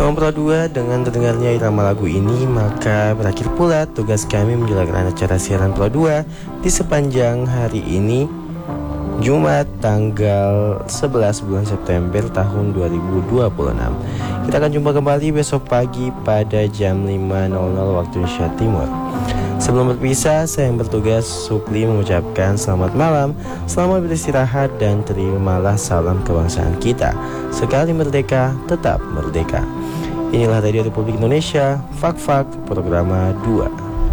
Pro 2, dengan terdengarnya irama lagu ini, maka berakhir pula tugas kami menjalankan acara siaran Pro 2 di sepanjang hari ini, Jumat tanggal 11 bulan September tahun 2026. Kita akan jumpa kembali besok pagi pada jam 5.00 waktu Indonesia Timur. Sebelum berpisah, saya yang bertugas Supli mengucapkan selamat malam, selamat beristirahat, dan terimalah salam kebangsaan kita. Sekali merdeka, tetap merdeka. Inilah Radio Republik Indonesia, Fak-Fak, Programa 2.